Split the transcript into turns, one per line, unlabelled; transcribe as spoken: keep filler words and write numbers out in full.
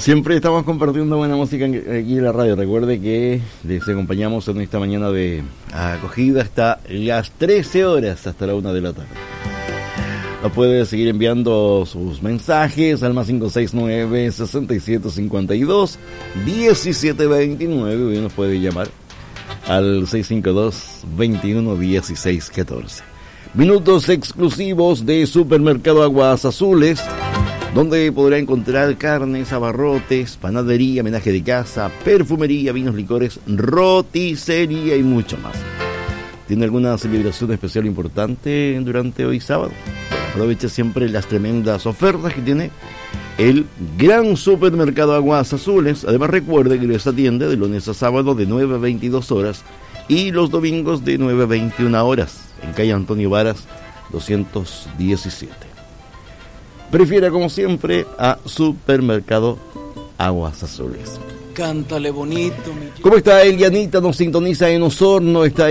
Siempre estamos compartiendo buena música aquí en la radio. Recuerde que les acompañamos en esta mañana de acogida hasta las trece horas, hasta la una de la tarde. Nos puede seguir enviando sus mensajes al más cinco seis nueve, seis siete cinco dos, uno siete dos nueve, y nos puede llamar al seis cinco dos, veintiuno dieciséis catorce. Minutos exclusivos de Supermercado Aguas Azules, donde podrá encontrar carnes, abarrotes, panadería, menaje de casa, perfumería, vinos, licores, roticería y mucho más. ¿Tiene alguna celebración especial importante durante hoy sábado? Bueno, aproveche siempre las tremendas ofertas que tiene el gran Supermercado Aguas Azules. Además, recuerde que les atiende de lunes a sábado de nueve a veintidós horas y los domingos de nueve a veintiuna horas en calle Antonio Varas doscientos diecisiete. Prefiera, como siempre, a Supermercado Aguas Azules.
Cántale bonito, mi...
¿Cómo está Elianita? Nos sintoniza en Osorno, está